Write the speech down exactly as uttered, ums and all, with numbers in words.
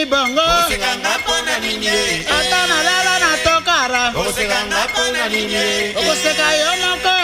bongo ata nalala na tokara okoseka yo moko